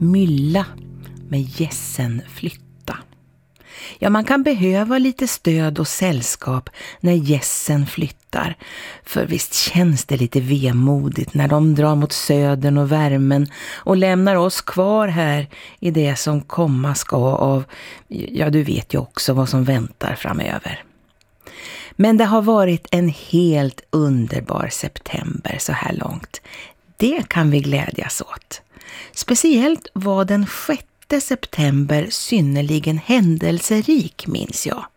mylla med gässen flytta. Ja, man kan behöva lite stöd och sällskap när gässen flyttar. För visst känns det lite vemodigt när de drar mot södern och värmen och lämnar oss kvar här i det som komma ska av, ja du vet ju också vad som väntar framöver. Men det har varit en helt underbar september så här långt. Det kan vi glädjas åt. Speciellt var den 6 september synnerligen händelserik, minns jag.